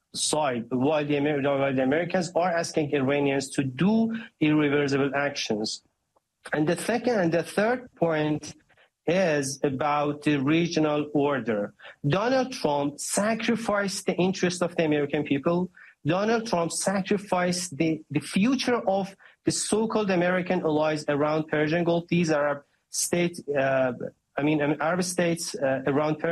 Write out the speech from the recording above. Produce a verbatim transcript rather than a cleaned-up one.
side, while the, Amer- while the Americans are asking Iranians to do irreversible actions. And the second and the third point is about the regional order. Donald Trump sacrificed the interest of the American people. Donald Trump sacrificed the, the future of the so-called American allies around Persian Gulf. These Arab states, uh, I mean, Arab states uh, around Persian